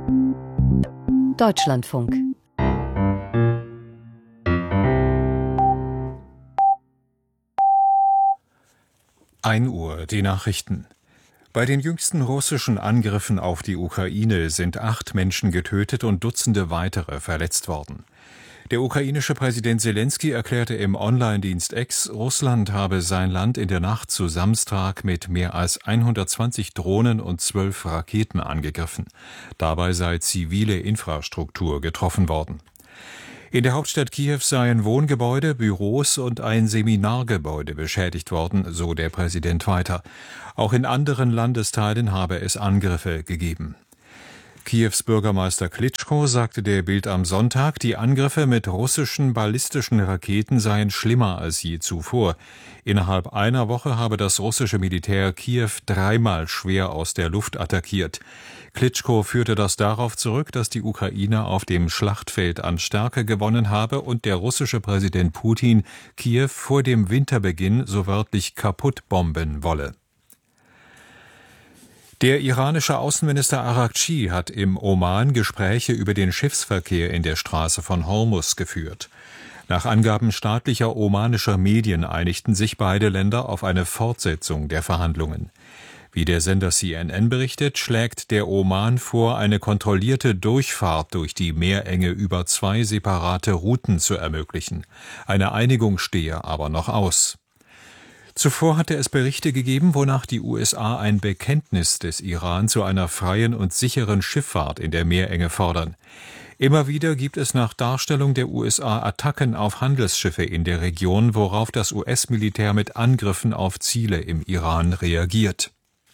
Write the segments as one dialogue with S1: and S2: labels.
S1: Deutschlandfunk.
S2: Uhr, die Nachrichten. Bei den jüngsten russischen Angriffen auf die Ukraine sind 8 Menschen getötet und Dutzende weitere verletzt worden. Der ukrainische Präsident Selenskyj erklärte im Online-Dienst X, Russland habe sein Land in der Nacht zu Samstag mit mehr als 120 Drohnen und 12 Raketen angegriffen. Dabei sei zivile Infrastruktur getroffen worden. In der Hauptstadt Kiew seien Wohngebäude, Büros und ein Seminargebäude beschädigt worden, so der Präsident weiter. Auch in anderen Landesteilen habe es Angriffe gegeben. Kiews Bürgermeister Klitschko sagte der Bild am Sonntag, die Angriffe mit russischen ballistischen Raketen seien schlimmer als je zuvor. Innerhalb einer Woche habe das russische Militär Kiew 3-mal schwer aus der Luft attackiert. Klitschko führte das darauf zurück, dass die Ukraine auf dem Schlachtfeld an Stärke gewonnen habe und der russische Präsident Putin Kiew vor dem Winterbeginn so wörtlich kaputtbomben wolle. Der iranische Außenminister Araghchi hat im Oman Gespräche über den Schiffsverkehr in der Straße von Hormuz geführt. Nach Angaben staatlicher omanischer Medien einigten sich beide Länder auf eine Fortsetzung der Verhandlungen. Wie der Sender CNN berichtet, schlägt der Oman vor, eine kontrollierte Durchfahrt durch die Meerenge über 2 separate Routen zu ermöglichen. Eine Einigung stehe aber noch aus. Zuvor hatte es Berichte gegeben, wonach die USA ein Bekenntnis des Iran zu einer freien und sicheren Schifffahrt in der Meerenge fordern. Immer wieder gibt es nach Darstellung der USA Attacken auf Handelsschiffe in der Region, worauf das US-Militär mit Angriffen auf Ziele im Iran reagiert.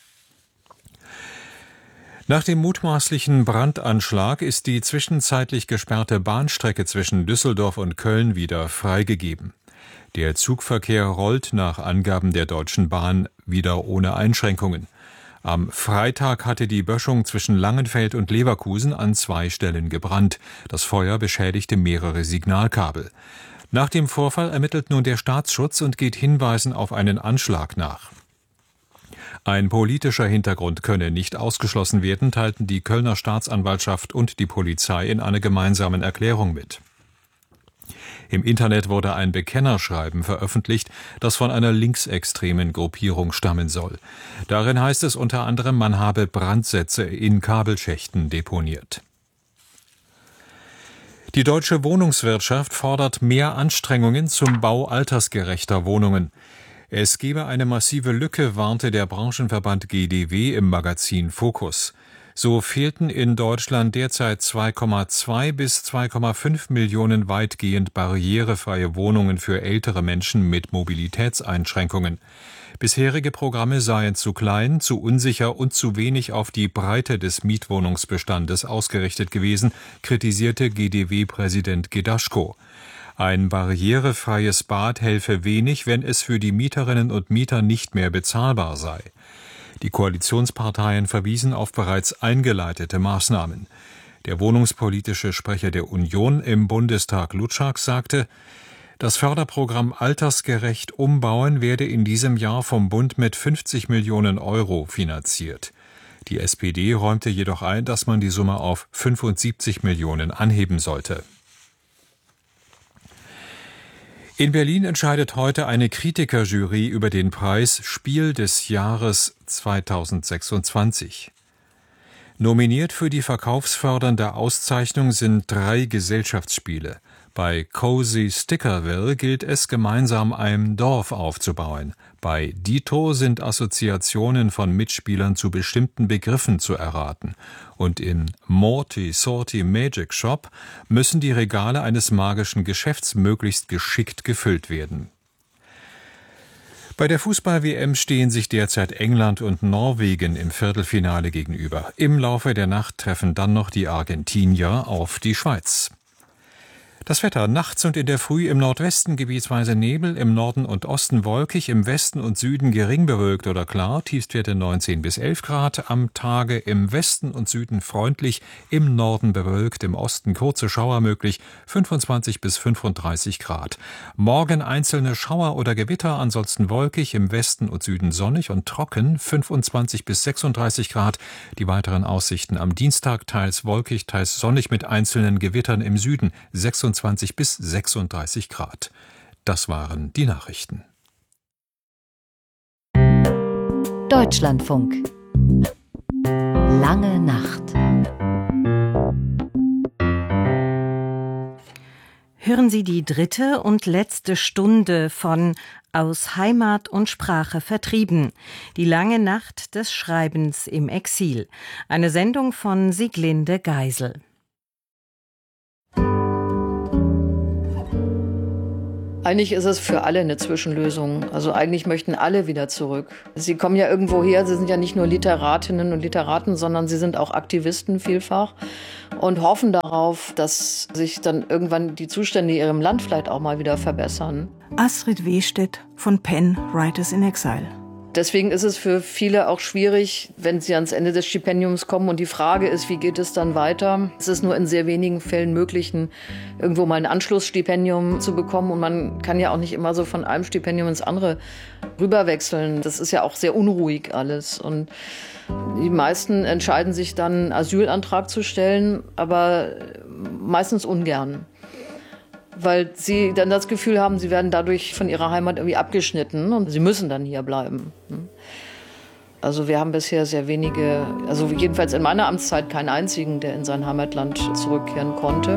S2: Nach dem mutmaßlichen Brandanschlag ist die zwischenzeitlich gesperrte Bahnstrecke zwischen Düsseldorf und Köln wieder freigegeben. Der Zugverkehr rollt nach Angaben der Deutschen Bahn wieder ohne Einschränkungen. Am Freitag hatte die Böschung zwischen Langenfeld und Leverkusen an 2 Stellen gebrannt. Das Feuer beschädigte mehrere Signalkabel. Nach dem Vorfall ermittelt nun der Staatsschutz und geht Hinweisen auf einen Anschlag nach. Ein politischer Hintergrund könne nicht ausgeschlossen werden, teilten die Kölner Staatsanwaltschaft und die Polizei in einer gemeinsamen Erklärung mit. Im Internet wurde ein Bekennerschreiben veröffentlicht, das von einer linksextremen Gruppierung stammen soll. Darin heißt es unter anderem, man habe Brandsätze in Kabelschächten deponiert. Die deutsche Wohnungswirtschaft fordert mehr Anstrengungen zum Bau altersgerechter Wohnungen. Es gebe eine massive Lücke, warnte der Branchenverband GdW im Magazin Focus. So fehlten in Deutschland derzeit 2,2 bis 2,5 Millionen weitgehend barrierefreie Wohnungen für ältere Menschen mit Mobilitätseinschränkungen. Bisherige Programme seien zu klein, zu unsicher und zu wenig auf die Breite des Mietwohnungsbestandes ausgerichtet gewesen, kritisierte GdW-Präsident Gedaschko. Ein barrierefreies Bad helfe wenig, wenn es für die Mieterinnen und Mieter nicht mehr bezahlbar sei. Die Koalitionsparteien verwiesen auf bereits eingeleitete Maßnahmen. Der wohnungspolitische Sprecher der Union im Bundestag Lutschak sagte, das Förderprogramm Altersgerecht Umbauen werde in diesem Jahr vom Bund mit 50 Millionen Euro finanziert. Die SPD räumte jedoch ein, dass man die Summe auf 75 Millionen anheben sollte. In Berlin entscheidet heute eine Kritikerjury über den Preis Spiel des Jahres 2026. Nominiert für die verkaufsfördernde Auszeichnung sind 3 Gesellschaftsspiele. Bei Cozy Stickerville gilt es, gemeinsam ein Dorf aufzubauen. Bei Dito sind Assoziationen von Mitspielern zu bestimmten Begriffen zu erraten. Und in Morty Sorty Magic Shop müssen die Regale eines magischen Geschäfts möglichst geschickt gefüllt werden. Bei der Fußball-WM stehen sich derzeit England und Norwegen im Viertelfinale gegenüber. Im Laufe der Nacht treffen dann noch die Argentinier auf die Schweiz. Das Wetter: nachts und in der Früh im Nordwesten gebietsweise Nebel, im Norden und Osten wolkig, im Westen und Süden gering bewölkt oder klar, Tiefstwerte 19 bis 11 Grad, am Tage im Westen und Süden freundlich, im Norden bewölkt, im Osten kurze Schauer möglich, 25 bis 35 Grad. Morgen einzelne Schauer oder Gewitter, ansonsten wolkig, im Westen und Süden sonnig und trocken, 25 bis 36 Grad. Die weiteren Aussichten: am Dienstag teils wolkig, teils sonnig mit einzelnen Gewittern im Süden, 26 bis 36 Grad. Das waren die Nachrichten.
S1: Deutschlandfunk. Lange Nacht.
S3: Hören Sie die dritte und letzte Stunde von Aus Heimat und Sprache vertrieben. Die lange Nacht des Schreibens im Exil. Eine Sendung von Sieglinde Geisel.
S4: Eigentlich ist es für alle eine Zwischenlösung. Also eigentlich möchten alle wieder zurück. Sie kommen ja irgendwo her, sie sind ja nicht nur Literatinnen und Literaten, sondern sie sind auch Aktivisten vielfach und hoffen darauf, dass sich dann irgendwann die Zustände in ihrem Land vielleicht auch mal wieder verbessern.
S5: Astrid Westedt von PEN Writers in Exile.
S4: Deswegen ist es für viele auch schwierig, wenn sie ans Ende des Stipendiums kommen und die Frage ist, wie geht es dann weiter? Es ist nur in sehr wenigen Fällen möglich, irgendwo mal ein Anschlussstipendium zu bekommen und man kann ja auch nicht immer so von einem Stipendium ins andere rüberwechseln. Das ist ja auch sehr unruhig alles und die meisten entscheiden sich dann, einen Asylantrag zu stellen, aber meistens ungern. Weil sie dann das Gefühl haben, sie werden dadurch von ihrer Heimat irgendwie abgeschnitten und sie müssen dann hier bleiben. Also wir haben bisher sehr wenige, also jedenfalls in meiner Amtszeit keinen einzigen, der in sein Heimatland zurückkehren konnte.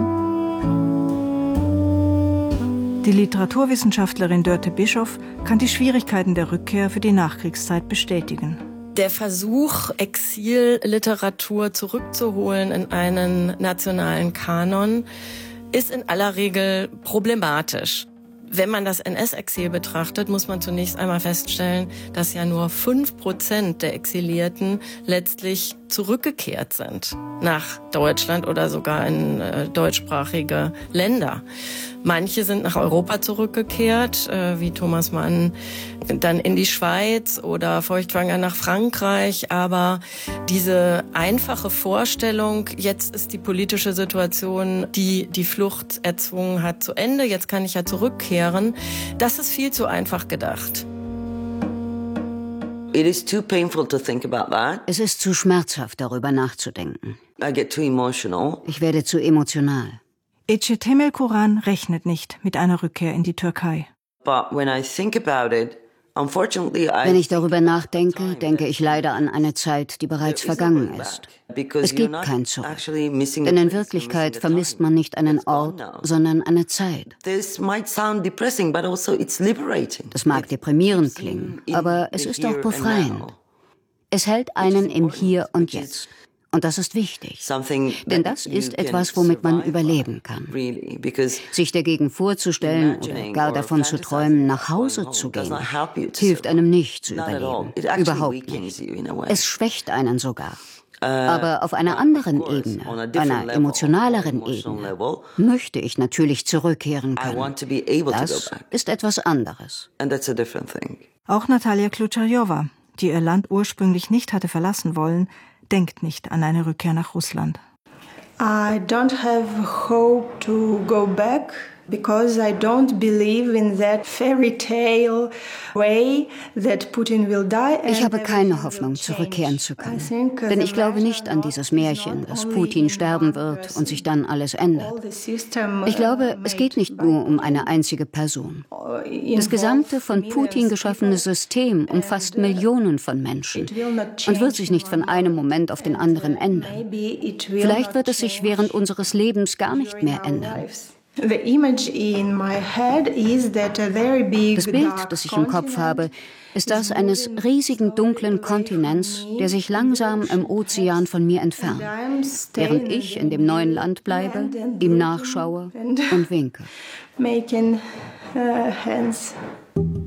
S5: Die Literaturwissenschaftlerin Dörte Bischoff kann die Schwierigkeiten der Rückkehr für die Nachkriegszeit bestätigen.
S6: Der Versuch, Exilliteratur zurückzuholen in einen nationalen Kanon, ist in aller Regel problematisch. Wenn man das NS-Exil betrachtet, muss man zunächst einmal feststellen, dass ja nur 5% der Exilierten letztlich zurückgekehrt sind nach Deutschland oder sogar in deutschsprachige Länder. Manche sind nach Europa zurückgekehrt, wie Thomas Mann, dann in die Schweiz oder Feuchtwanger nach Frankreich. Aber diese einfache Vorstellung, jetzt ist die politische Situation, die die Flucht erzwungen hat, zu Ende, jetzt kann ich ja zurückkehren, das ist viel zu einfach gedacht.
S7: Es ist zu schmerzhaft, darüber nachzudenken. Ich werde zu emotional.
S5: Ece Temel Koran rechnet nicht mit einer Rückkehr in die Türkei.
S7: Wenn ich darüber nachdenke, denke ich leider an eine Zeit, die bereits vergangen ist. Es gibt kein Zurück. Denn in Wirklichkeit vermisst man nicht einen Ort, sondern eine Zeit. Das mag deprimierend klingen, aber es ist auch befreiend. Es hält einen im Hier und Jetzt. Und das ist wichtig, denn das ist etwas, womit man überleben kann. Sich dagegen vorzustellen oder gar davon zu träumen, nach Hause zu gehen, hilft einem nicht zu überleben. Überhaupt nicht. Es schwächt einen sogar. Aber auf einer anderen Ebene, einer emotionaleren Ebene, möchte ich natürlich zurückkehren können. Das ist etwas anderes.
S5: Auch Natalia Kluchajowa, die ihr Land ursprünglich nicht hatte verlassen wollen, denkt nicht an eine Rückkehr nach Russland.
S8: I don't have hope to go back because I don't believe in that fairy tale way that Putin will die.
S7: Ich habe keine Hoffnung, zurückkehren zu können. Denn ich glaube nicht an dieses Märchen, dass Putin sterben wird und sich dann alles ändert. Ich glaube, es geht nicht nur um eine einzige Person. Das gesamte von Putin geschaffene System umfasst Millionen von Menschen und wird sich nicht von einem Moment auf den anderen ändern. Vielleicht wird es sich während unseres Lebens gar nicht mehr ändern. Das Bild, das ich im Kopf habe, ist das eines riesigen dunklen Kontinents, der sich langsam im Ozean von mir entfernt, während ich in dem neuen Land bleibe, ihm nachschaue und winke.
S8: Making hands.